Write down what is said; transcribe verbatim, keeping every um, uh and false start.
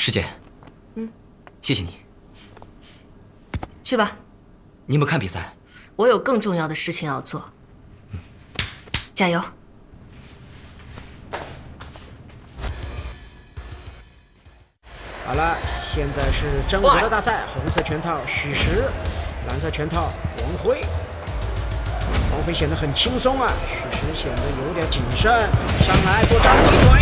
师姐， 嗯， 谢谢你。 去吧， 你有没有看比赛？ 我有更重要的事情要做。 嗯， 加油！ 好了，现在是正规的大赛，红色拳套许石，蓝色拳套王辉。王辉显得很轻松啊，许石显得有点谨慎，上来做张鸡腿。